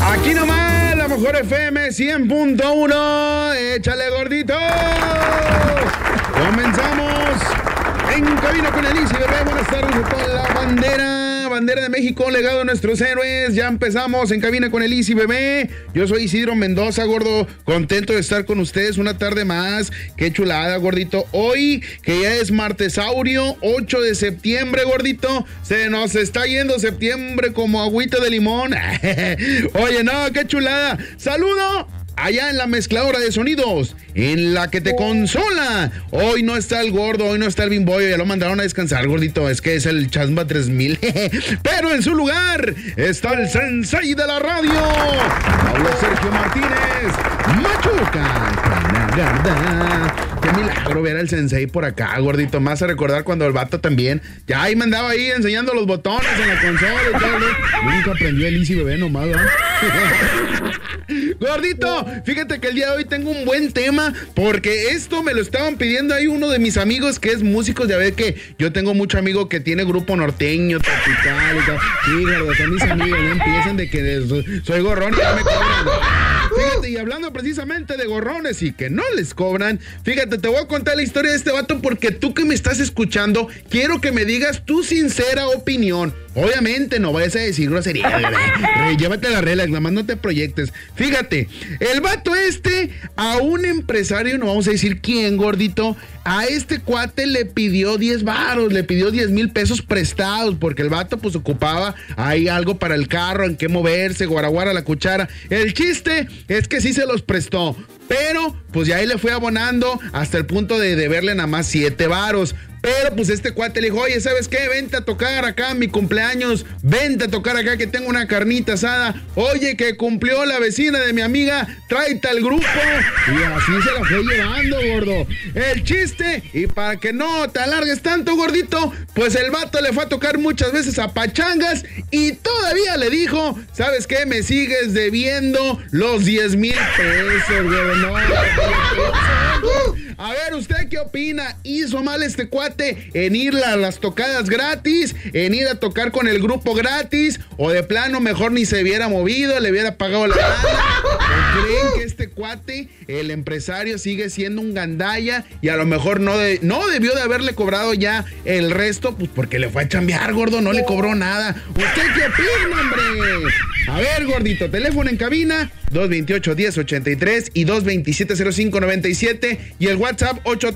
Aquí nomás, la mejor FM 100.1. Échale, gordito. Comenzamos en cabina con Elise Bebé. Buenas tardes a toda la bandera de México, legado de nuestros héroes. Ya empezamos en cabina con Elise Bebé. Yo soy Isidro Mendoza, gordo. Contento de estar con ustedes una tarde más. Qué chulada, gordito. Hoy, que ya es martesaurio, 8 de septiembre, gordito. Se nos está yendo septiembre como agüita de limón. Oye, no, qué chulada. Saludo allá en la mezcladora de sonidos, en la que te consola. Hoy no está el gordo, hoy no está el bimboyo, ya lo mandaron a descansar, gordito. Es que es el Chasma 3000. Pero en su lugar está el sensei de la radio, Pablo Sergio Martínez Machuca. Qué milagro ver al sensei por acá, gordito. Más a recordar cuando el vato también ya ahí me andaba ahí enseñando los botones en la consola y todo. Nunca aprendió el Easy Bebé nomás, ¿no? Gordito, fíjate que el día de hoy tengo un buen tema, porque esto me lo estaban pidiendo ahí uno de mis amigos que es músico. Ya ves que yo tengo mucho amigo que tiene grupo norteño, tropical y tal. Sí, gordo, son mis amigos, no empiecen de que soy gorrón y ya me cobran. Fíjate, y hablando precisamente de gorrones y que no les cobran, fíjate, te voy a contar la historia de este vato, porque tú que me estás escuchando, quiero que me digas tu sincera opinión. Obviamente no vayas a decir grosería, llévate la relax, nada más no te proyectes. Fíjate, el vato a un empresario, no vamos a decir quién, gordito, a este cuate le pidió 10 varos, le pidió 10,000 pesos prestados, porque el vato pues ocupaba ahí algo para el carro, en qué moverse, guaraguara la cuchara. El chiste es que sí se los prestó, pero pues ya ahí le fue abonando hasta el punto de deberle nada más 7 varos. Pero pues este cuate le dijo, oye, ¿sabes qué? Vente a tocar acá mi cumpleaños, vente a tocar acá que tengo una carnita asada. Oye, que cumplió la vecina de mi amiga, tráete al grupo. Y así se la fue llevando, gordo. El chiste, y para que no te alargues tanto, gordito, pues el vato le fue a tocar muchas veces a pachangas y todavía le dijo, ¿sabes qué? Me sigues debiendo los 10,000 pesos, gordo. No. A ver, ¿usted qué opina? ¿Hizo mal este cuate en ir a las tocadas gratis? ¿En ir a tocar con el grupo gratis? ¿O de plano mejor ni se hubiera movido, le hubiera pagado la lana? ¿O creen que este cuate, el empresario, sigue siendo un gandalla y a lo mejor no debió de haberle cobrado ya el resto? Pues porque le fue a chambear, gordo, no le cobró nada. ¿Usted qué opina, hombre? A ver, gordito, teléfono en cabina 228-1083 y 227-0597 y el WhatsApp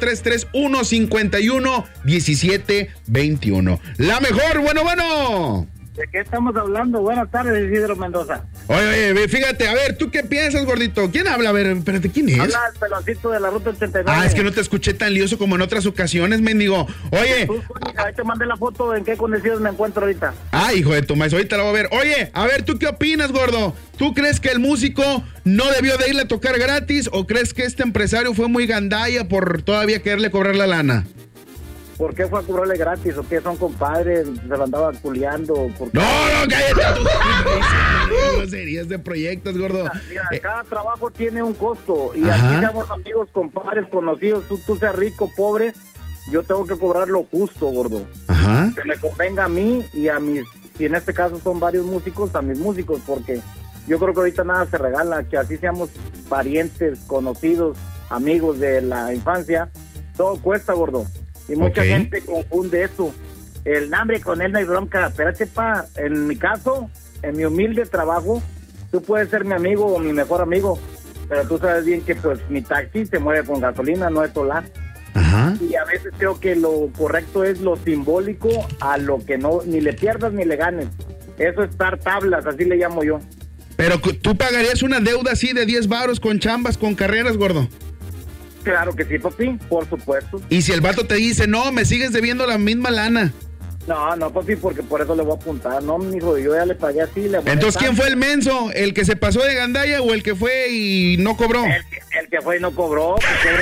8331511721. La mejor, bueno. ¿De qué estamos hablando? Buenas tardes, Isidro Mendoza. Oye, fíjate, a ver, ¿tú qué piensas, gordito? ¿Quién habla? A ver, espérate, ¿quién es? Habla el peloncito de la Ruta 89. Ah, es que no te escuché tan lioso como en otras ocasiones, mendigo. Oye. Ahí te mandé la foto en qué condiciones me encuentro ahorita. Ah, hijo de tu maíz, ahorita la voy a ver. Oye, a ver, ¿tú qué opinas, gordo? ¿Tú crees que el músico no debió de irle a tocar gratis o crees que este empresario fue muy gandalla por todavía quererle cobrar la lana? ¿Por qué fue a cobrarle gratis? ¿O qué son compadres? ¿Se lo andaba culiando? No, cállate tú. Groserías de proyectos, gordo. Mira, cada trabajo tiene un costo. Y aquí seamos amigos, compadres, conocidos. Tú seas rico, pobre. Yo tengo que cobrar lo justo, gordo. Ajá. Que me convenga a mí y a mis... Y en este caso son varios músicos, a mis músicos. Porque yo creo que ahorita nada se regala. Que así seamos parientes, conocidos, amigos de la infancia. Todo cuesta, gordo. Y mucha gente confunde eso. El hambre con él no hay bronca. Espérate, en mi caso, en mi humilde trabajo, tú puedes ser mi amigo o mi mejor amigo, pero tú sabes bien que pues mi taxi se mueve con gasolina, no es solar. Ajá. Y a veces creo que lo correcto es lo simbólico a lo que no, ni le pierdas ni le ganes. Eso es estar tablas, así le llamo yo. Pero tú pagarías una deuda así de 10 varos con chambas, con carreras, gordo. Claro que sí, papi, por supuesto. Y si el vato te dice, no, me sigues debiendo la misma lana. No, papi, porque por eso le voy a apuntar. No, mijo, yo ya le pagué así. Entonces, ¿quién fue el menso? ¿El que se pasó de gandalla o el que fue y no cobró? El que fue y no cobró.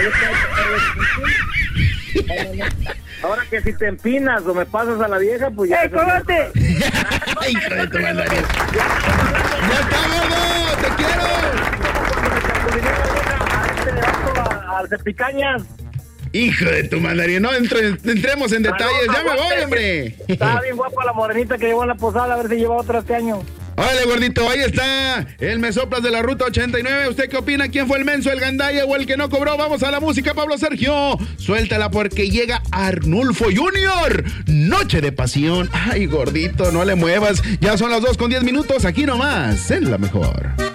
Ahora que si te empinas o me pasas a la vieja, pues ya... ¡Ey, cómate! ¡Hijo de tu madre! ¡Ya está, gordo! ¡Te quiero! Al de picañas. Hijo de tu mandarín, no entremos en detalles, ya me voy, hombre. Estaba bien guapa la morenita que llevó a la posada, a ver si lleva otra este año. Órale, gordito, ahí está el Mesoplas de la Ruta 89. ¿Usted qué opina? ¿Quién fue el menso, el gandaya o el que no cobró? Vamos a la música, Pablo Sergio. Suéltala porque llega Arnulfo Junior. Noche de pasión. Ay, gordito, no le muevas. Ya son las 2:10 aquí nomás, en La Mejor.